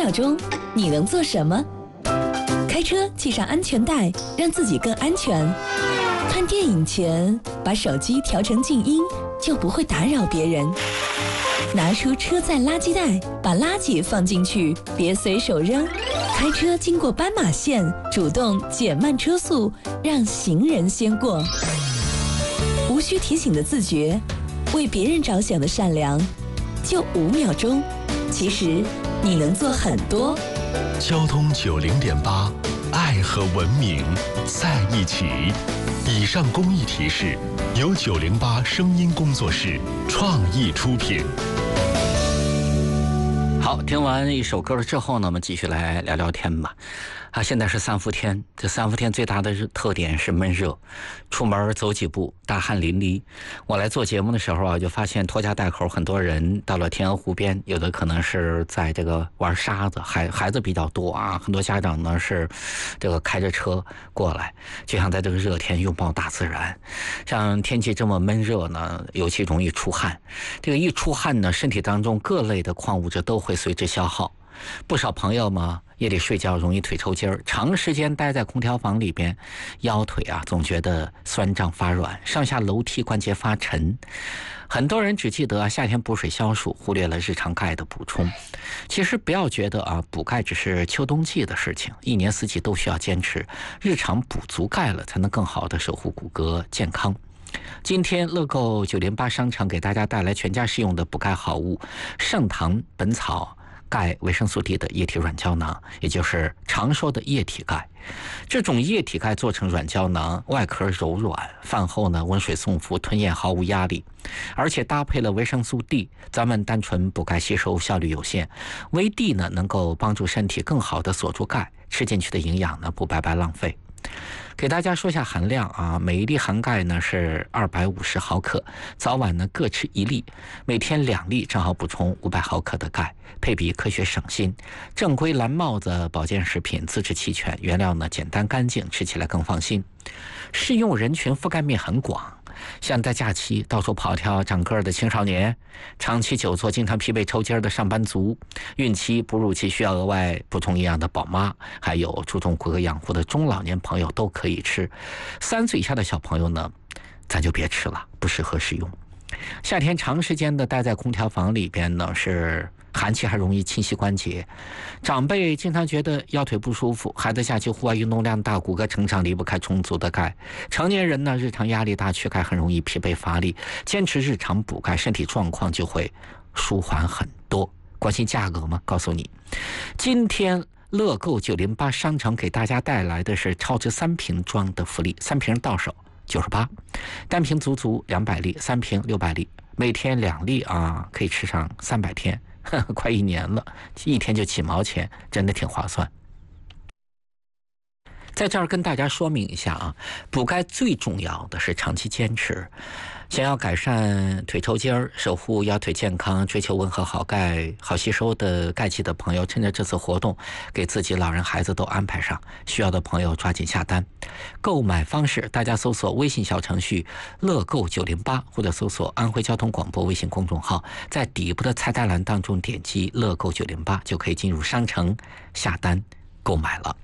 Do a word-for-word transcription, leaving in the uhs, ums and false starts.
秒钟，你能做什么？开车系上安全带，让自己更安全。看电影前，把手机调成静音，就不会打扰别人。拿出车载垃圾袋，把垃圾放进去，别随手扔。开车经过斑马线，主动减慢车速，让行人先过。无需提醒的自觉，为别人着想的善良，就五秒钟，其实你能做很多。 交通九零点八，爱和文明在一起。以上公益提示由九零八声音工作室创意出品。 好，听完一首歌之后呢，我们继续来聊聊天吧。啊，现在是三伏天，这三伏天最大的特点是闷热，出门走几步大汗淋漓。我来做节目的时候啊，就发现拖家带口很多人到了天鹅湖边，有的可能是在这个玩沙子，孩孩子比较多啊，很多家长呢是这个开着车过来，就想在这个热天拥抱大自然。像天气这么闷热呢，尤其容易出汗，这个一出汗呢，身体当中各类的矿物质都会随之消耗。不少朋友嘛，夜里睡觉容易腿抽筋儿，长时间待在空调房里边，腰腿啊总觉得酸胀发软，上下楼梯关节发沉。很多人只记得啊夏天补水消暑，忽略了日常钙的补充。其实不要觉得啊补钙只是秋冬季的事情，一年四季都需要坚持，日常补足钙了，才能更好的守护骨骼健康。今天乐购九零八商场给大家带来全家适用的补钙好物盛唐本草钙维生素 D 的液体软胶囊，也就是常说的液体钙。这种液体钙做成软胶囊，外壳柔软，饭后呢温水送服，吞咽毫无压力，而且搭配了维生素 D， 咱们单纯补钙吸收效率有限，维 D 呢能够帮助身体更好的锁住钙，吃进去的营养呢不白白浪费。给大家说下含量啊，每一粒含钙呢是二百五十毫克，早晚呢各吃一粒，每天两粒，正好补充五百毫克的钙，配比科学省心，正规蓝帽子保健食品，资质齐全，原料呢简单干净，吃起来更放心。适用人群覆盖面很广，像在假期到处跑跳长个儿的青少年，长期久坐经常疲惫抽筋的上班族，孕期哺乳期需要额外补充营养的宝妈，还有注重骨骼养护的中老年朋友都可以吃。三岁以下的小朋友呢，咱就别吃了，不适合食用。夏天长时间的待在空调房里边呢，是寒气还容易侵袭关节，长辈经常觉得腰腿不舒服，孩子假期户外运动量大，骨骼成长离不开充足的钙。成年人呢，日常压力大，缺钙很容易疲惫乏力，坚持日常补钙，身体状况就会舒缓很多。关心价格吗？告诉你，今天乐购九零八商城给大家带来的是超值三瓶装的福利，三瓶到手九十八，单瓶足足两百粒，三瓶六百粒，每天两粒啊，可以吃上三百天。呵呵，快一年了，一天就几毛钱，真的挺划算。在这儿跟大家说明一下啊，补钙最重要的是长期坚持。想要改善腿抽筋儿，守护腰腿健康，追求温和好钙、好吸收的钙气的朋友，趁着这次活动，给自己、老人、孩子都安排上。需要的朋友抓紧下单。购买方式，大家搜索微信小程序“乐购九零八”或者搜索安徽交通广播微信公众号，在底部的菜单栏当中点击“乐购九零八”，就可以进入商城下单购买了。